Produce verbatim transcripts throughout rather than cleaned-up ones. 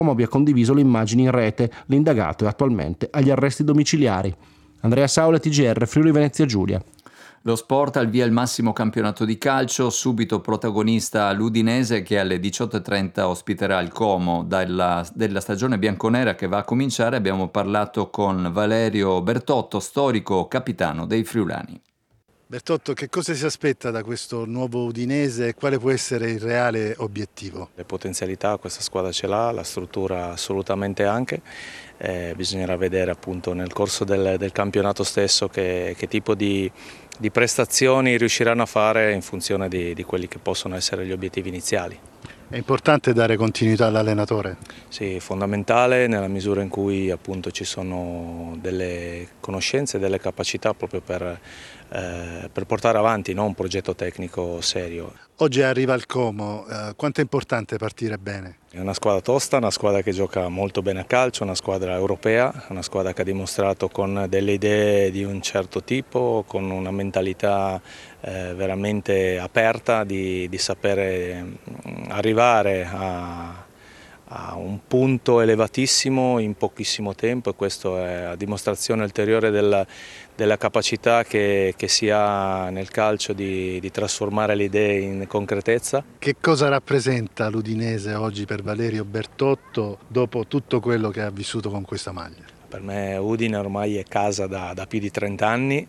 Como abbia condiviso le immagini in rete. L'indagato è attualmente agli arresti domiciliari. Andrea Saule, T G R, Friuli Venezia Giulia. Lo sport, al via il massimo campionato di calcio, subito protagonista l'Udinese che alle diciotto e trenta ospiterà il Como della, della stagione bianconera che va a cominciare. Abbiamo parlato con Valerio Bertotto, storico capitano dei friulani. Bertotto, che cosa si aspetta da questo nuovo Udinese e quale può essere il reale obiettivo? Le potenzialità questa squadra ce l'ha, la struttura assolutamente anche. Eh, bisognerà vedere appunto nel corso del, del campionato stesso che, che tipo di, di prestazioni riusciranno a fare in funzione di, di quelli che possono essere gli obiettivi iniziali. È importante dare continuità all'allenatore? Sì, fondamentale nella misura in cui appunto ci sono delle conoscenze e delle capacità proprio per, eh, per portare avanti, no, un progetto tecnico serio. Oggi arriva il Como, eh, quanto è importante partire bene? È una squadra tosta, una squadra che gioca molto bene a calcio, una squadra europea, una squadra che ha dimostrato con delle idee di un certo tipo, con una mentalità eh, veramente aperta di, di sapere arrivare a, a un punto elevatissimo in pochissimo tempo, e questo è a dimostrazione ulteriore della, della capacità che, che si ha nel calcio di, di trasformare le idee in concretezza. Che cosa rappresenta l'Udinese oggi per Valerio Bertotto dopo tutto quello che ha vissuto con questa maglia? Per me Udine ormai è casa da, da più di trenta anni,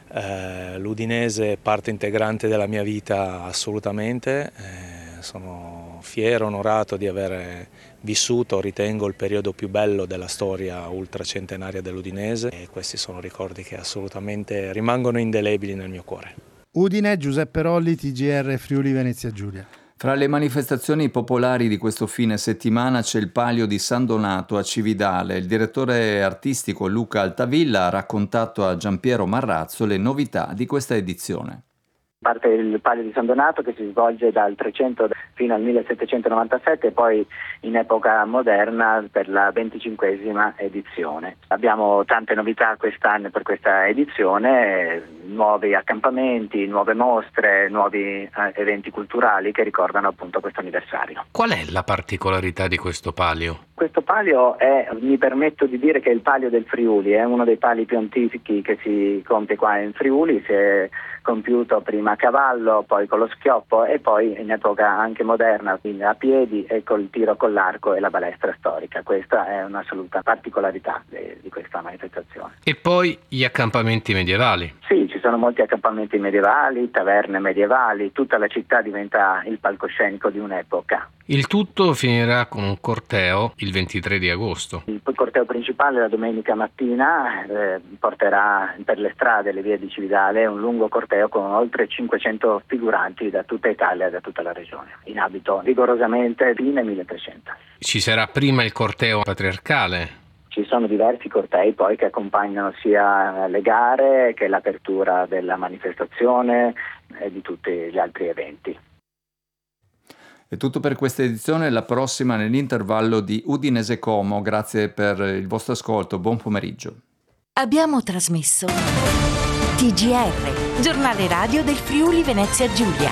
eh, l'Udinese è parte integrante della mia vita assolutamente, eh, sono fiero, onorato di aver vissuto, ritengo, il periodo più bello della storia ultracentenaria dell'Udinese, e questi sono ricordi che assolutamente rimangono indelebili nel mio cuore. Udine, Giuseppe Rolli, T G R, Friuli Venezia Giulia. Fra le manifestazioni popolari di questo fine settimana c'è il Palio di San Donato a Cividale. Il direttore artistico Luca Altavilla ha raccontato a Giampiero Marrazzo le novità di questa edizione. Parte il Palio di San Donato che si svolge dal trecento fino al millesettecentonovantasette e poi in epoca moderna per la venticinquesima edizione. Abbiamo tante novità quest'anno per questa edizione, nuovi accampamenti, nuove mostre, nuovi eh, eventi culturali che ricordano appunto questo anniversario. Qual è la particolarità di questo palio? Questo palio è, mi permetto di dire che è il palio del Friuli, è uno dei pali più antichi che si compie qua in Friuli, si è compiuto prima a cavallo, poi con lo schioppo e poi in epoca anche moderna, quindi a piedi e col tiro con l'arco e la balestra storica. Questa è un'assoluta particolarità di, di questa manifestazione. E poi gli accampamenti medievali? Sì, ci sono molti accampamenti medievali, taverne medievali, tutta la città diventa il palcoscenico di un'epoca. Il tutto finirà con un corteo il ventitré di agosto. Il corteo principale la domenica mattina eh, porterà per le strade e le vie di Cividale un lungo corteo con oltre cinquecento figuranti da tutta Italia e da tutta la regione, in abito rigorosamente fine milletrecento. Ci sarà prima il corteo patriarcale. Ci sono diversi cortei poi che accompagnano sia le gare che l'apertura della manifestazione e di tutti gli altri eventi. È tutto per questa edizione, la prossima nell'intervallo di Udinese Como. Grazie per il vostro ascolto, buon pomeriggio. Abbiamo trasmesso T G R, giornale radio del Friuli Venezia Giulia.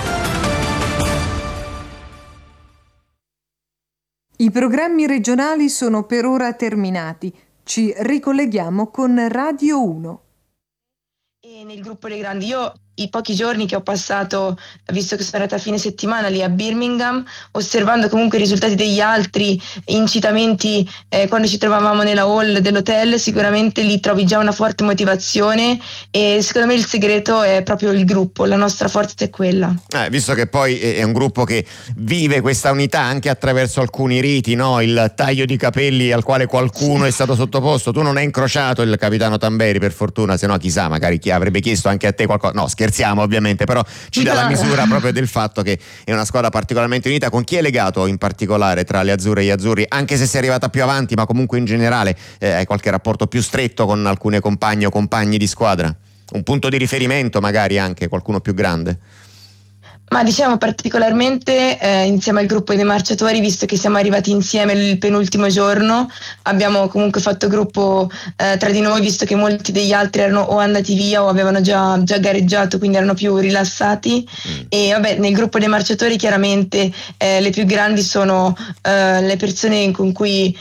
I programmi regionali sono per ora terminati. Ci ricolleghiamo con Radio uno. E nel gruppo dei grandi, io i pochi giorni che ho passato, visto che sono andata a fine settimana lì a Birmingham, osservando comunque i risultati degli altri incitamenti eh, quando ci trovavamo nella hall dell'hotel, sicuramente lì trovi già una forte motivazione e secondo me il segreto è proprio il gruppo, la nostra forza è quella. Eh, visto che poi è un gruppo che vive questa unità anche attraverso alcuni riti, no? Il taglio di capelli al quale qualcuno è stato sottoposto, tu non hai incrociato il capitano Tamberi per fortuna, se no chissà, magari chi avrebbe chiesto anche a te qualcosa, no scherzo. Scherziamo ovviamente, però ci dà la misura proprio del fatto che è una squadra particolarmente unita. Con chi è legato in particolare tra le azzurre e gli azzurri, anche se sei arrivata più avanti, ma comunque in generale eh, hai qualche rapporto più stretto con alcune compagne o compagni di squadra? Un punto di riferimento magari anche, qualcuno più grande? Ma diciamo particolarmente eh, insieme al gruppo dei marciatori, visto che siamo arrivati insieme il penultimo giorno, abbiamo comunque fatto gruppo eh, tra di noi, visto che molti degli altri erano o andati via o avevano già, già gareggiato, quindi erano più rilassati. Mm. E vabbè, nel gruppo dei marciatori chiaramente eh, le più grandi sono eh, le persone con cui